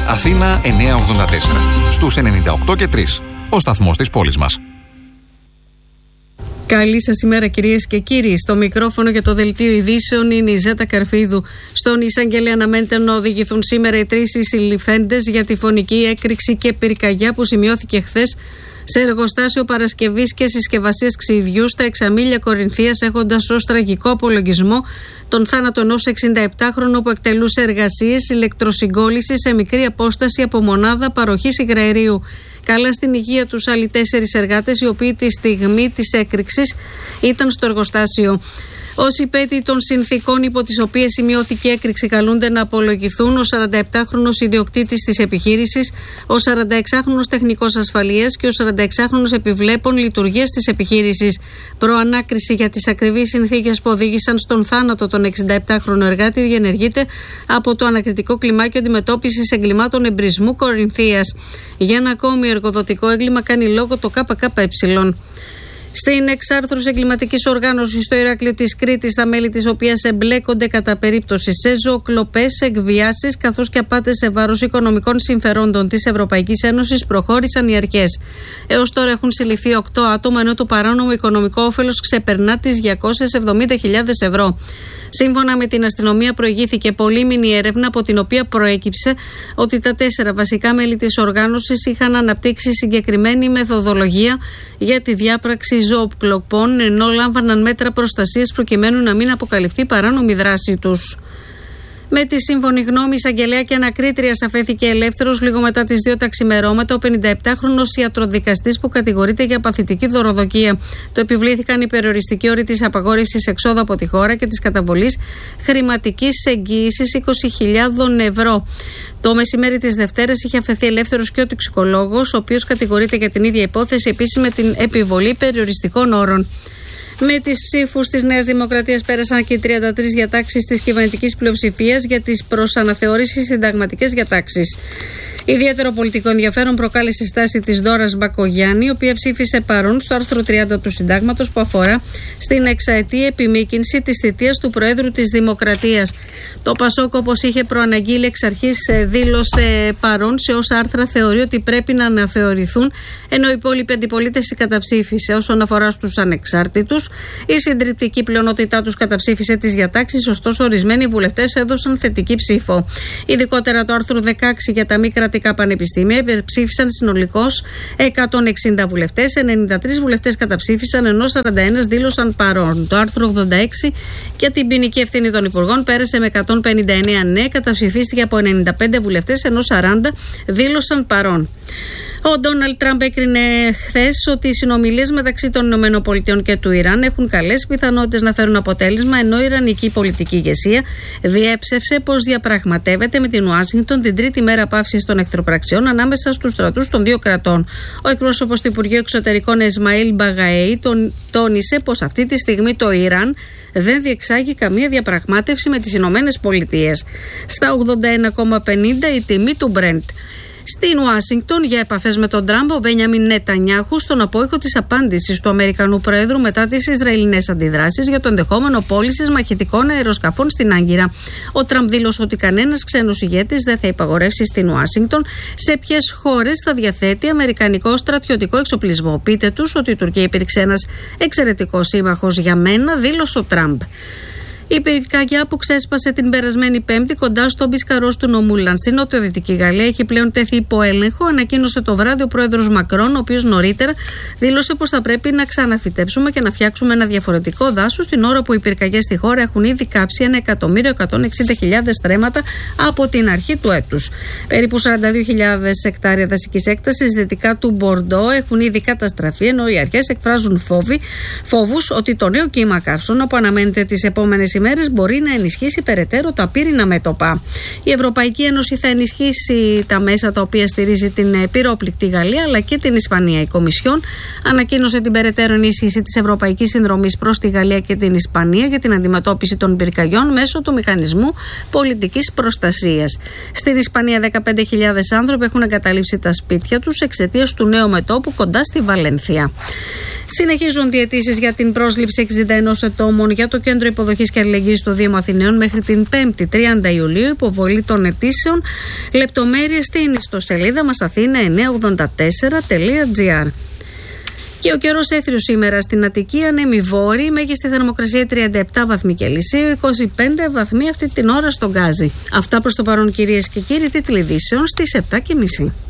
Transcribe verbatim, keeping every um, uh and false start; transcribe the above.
Αθήνα εννιακόσια ογδόντα τέσσερα. Στους ενενήντα οκτώ και τρία. Ο σταθμός της πόλης μας. Καλή σας ημέρα, κυρίες και κύριοι. Στο μικρόφωνο για το δελτίο ειδήσεων είναι η Ζέτα Καρφίδου. Στον εισαγγελέα αναμένεται να οδηγηθούν σήμερα οι τρεις συλληφθέντες για τη φωνική έκρηξη και πυρκαγιά που σημειώθηκε χθες σε εργοστάσιο παρασκευής και συσκευασίας ξυδιού στα Εξαμήλια Κορινθίας, έχοντας ως τραγικό απολογισμό τον θάνατο ενός εξηνταεπτάχρονου που εκτελούσε εργασίες ηλεκτροσυγκόλλησης σε μικρή απόσταση από μονάδα παροχής υγραερίου. Καλά στην υγεία τους άλλοι τέσσερις εργάτες, οι οποίοι τη στιγμή της έκρηξης ήταν στο εργοστάσιο. Όσοι υπέτειοι των συνθήκων υπό τις οποίες σημειώθηκε η έκρηξη καλούνται να απολογηθούν: ο σαρανταεπτάχρονος ιδιοκτήτης της επιχείρησης, ο σαρανταεξάχρονος τεχνικός ασφαλείας και ο σαρανταεξάχρονος επιβλέπων λειτουργίας της επιχείρησης. Προανάκριση για τις ακριβείς συνθήκες που οδήγησαν στον θάνατο των εξηνταεπτάχρονου εργάτη διενεργείται από το Ανακριτικό Κλιμάκιο Αντιμετώπισης Εγκλημάτων Εμπρισμού Κορινθίας. Για ένα ακόμη εργοδοτικό έγκλημα κάνει λόγο το ΚΚΕ. Στην εξάρθρωση εγκληματικής οργάνωσης στο Ηράκλειο της Κρήτης, τα μέλη της οποίας εμπλέκονται κατά περίπτωση σε ζωοκλοπές, εκβιάσεις καθώς και απάτες σε βάρος οικονομικών συμφερόντων της Ευρωπαϊκής Ένωσης, προχώρησαν οι αρχές. Έως τώρα έχουν συλληφθεί οκτώ άτομα, ενώ το παράνομο οικονομικό όφελος ξεπερνά τις διακόσιες εβδομήντα χιλιάδες ευρώ. Σύμφωνα με την αστυνομία, προηγήθηκε πολύμηνη έρευνα από την οποία προέκυψε ότι τα τέσσερα βασικά μέλη της οργάνωσης είχαν αναπτύξει συγκεκριμένη μεθοδολογία για τη διάπραξη ζωοκλοπών, ενώ λάμβαναν μέτρα προστασίας προκειμένου να μην αποκαλυφθεί παράνομη δράση τους. Με τη σύμφωνη γνώμη εισαγγελέα και ανακρίτριας αφέθηκε ελεύθερος λίγο μετά τις δύο τα ξημερώματα ο πενηνταεπτάχρονος ιατροδικαστής που κατηγορείται για παθητική δωροδοκία. Το επιβλήθηκαν οι περιοριστικοί όροι της απαγόρευσης εξόδου από τη χώρα και της καταβολής χρηματικής εγγύησης είκοσι χιλιάδες ευρώ. Το μεσημέρι της Δευτέρας είχε αφαιθεί ελεύθερος και ο τοξικολόγος, ο οποίος κατηγορείται για την ίδια υπόθεση, επίσης με την επιβολή περιοριστικών όρων. Με τις ψήφους της Νέας Δημοκρατίας πέρασαν και οι τριάντα τρεις διατάξεις της κυβερνητικής πλειοψηφίας για τις προς αναθεώρηση συνταγματικές διατάξεις. Ιδιαίτερο πολιτικό ενδιαφέρον προκάλεσε η στάση της Δώρας Μπακογιάννη, η οποία ψήφισε παρόν στο άρθρο τριάντα του Συντάγματος που αφορά στην εξαετή επιμήκυνση της θητείας του Προέδρου της Δημοκρατίας. Το Πασόκ, όπως είχε προαναγγείλει εξ αρχής, δήλωσε παρόν σε όσα άρθρα θεωρεί ότι πρέπει να αναθεωρηθούν, ενώ η υπόλοιπη αντιπολίτευση καταψήφισε. Όσον αφορά στους ανεξάρτητους, η συντριπτική πλειονότητά τους καταψήφισε τις διατάξεις, ωστόσο ορισμένοι βουλευτές έδωσαν θετική ψήφο. Ειδικότερα το άρθρο δεκαέξι για τα μη κρατικά πανεπιστήμια υπερψήφισαν συνολικώς εκατόν εξήντα βουλευτές, ενενήντα τρεις βουλευτές καταψήφισαν, ενώ σαράντα ένα δήλωσαν παρόν. Το άρθρο ογδόντα έξι για την ποινική ευθύνη των υπουργών πέρασε με εκατόν πενήντα εννέα ναι, καταψηφίστηκε από ενενήντα πέντε βουλευτές, ενώ σαράντα δήλωσαν παρόν. Ο Ντόναλντ Τραμπ έκρινε χθες ότι οι συνομιλίες μεταξύ των ΗΠΑ και του Ιράν έχουν καλές πιθανότητες να φέρουν αποτέλεσμα, ενώ η ιρανική πολιτική ηγεσία διέψευσε πως διαπραγματεύεται με την Ουάσιγκτον την τρίτη μέρα παύσης των εχθροπραξιών ανάμεσα στους στρατούς των δύο κρατών. Ο εκπρόσωπος του Υπουργείου Εξωτερικών Εσμαήλ Μπαγαέι τον, τόνισε πως αυτή τη στιγμή το Ιράν δεν διεξάγει καμία διαπραγμάτευση με τις Ηνωμένες Πολιτείες. Στα ογδόντα ένα κόμμα πενήντα η τιμή του Brent. Στην Ουάσιγκτον, για επαφές με τον Τραμπ, ο Μπένιαμιν Νετανιάχου στον απόϊχο της απάντησης του Αμερικανού Προέδρου μετά τις Ισραηλινές αντιδράσεις για το ενδεχόμενο πώλησης μαχητικών αεροσκαφών στην Άγκυρα. Ο Τραμπ δήλωσε ότι κανένας ξένος ηγέτης δεν θα υπαγορεύσει στην Ουάσιγκτον σε ποιες χώρες θα διαθέτει αμερικανικό στρατιωτικό εξοπλισμό. Πείτε τους ότι η Τουρκία υπήρξε ένας εξαιρετικός σύμμαχος για μένα, δήλωσε ο Τραμπ. Η πυρκαγιά που ξέσπασε την περασμένη Πέμπτη κοντά στο Μπισκαρός του Νομούλαν στη νοτιοδυτική Γαλλία έχει πλέον τεθεί υπό έλεγχο, ανακοίνωσε το βράδυ ο πρόεδρος Μακρόν, ο οποίος νωρίτερα δήλωσε πως θα πρέπει να ξαναφυτέψουμε και να φτιάξουμε ένα διαφορετικό δάσος, την ώρα που οι πυρκαγιές στη χώρα έχουν ήδη κάψει ένα εκατομμύριο εκατόν εξήντα χιλιάδες στρέμματα από την αρχή του έτους. Περίπου σαράντα δύο χιλιάδες εκτάρια δασικής έκτασης δυτικά του Μπορντό έχουν ήδη καταστραφεί, ενώ οι αρχές εκφράζουν φόβοι, φόβους ότι το νέο κύμα καύσωνα που αναμένεται τις επόμενες ημέρες μπορεί να ενισχύσει περαιτέρω τα πύρινα μέτωπα. Η Ευρωπαϊκή Ένωση θα ενισχύσει τα μέσα τα οποία στηρίζει την πυρόπληκτη Γαλλία αλλά και την Ισπανία. Η Κομισιόν ανακοίνωσε την περαιτέρω ενίσχυση της Ευρωπαϊκής Συνδρομής προς τη Γαλλία και την Ισπανία για την αντιμετώπιση των πυρκαγιών μέσω του Μηχανισμού Πολιτικής Προστασίας. Στην Ισπανία δεκαπέντε χιλιάδες άνθρωποι έχουν εγκαταλείψει τα σπίτια τους εξαιτίας του νέου μετώπου κοντά στη Βαλένθια. Συνεχίζουν διαιτήσεις για την πρόσληψη εξήντα ενός ατόμων για το Κέντρο Υποδοχής και Αλληλεγγύης του Δήμου Αθηναίων μέχρι την πέμπτη τριάντα Ιουλίου. Υποβολή των αιτήσεων. Λεπτομέρειες στην ιστοσελίδα μας αθήνα εννιακόσια ογδόντα τέσσερα τελεία τζι άρ. Και ο καιρός έθριος σήμερα στην Αττική, ανέμει βόρειη, μέγιστη θερμοκρασία τριάντα επτά βαθμοί Κελσίου, είκοσι πέντε βαθμοί αυτή την ώρα στον Γκάζι. Αυτά προς το παρόν, κυρίες και κύριοι, τίτλοι ειδήσεων στις επτά και μισή.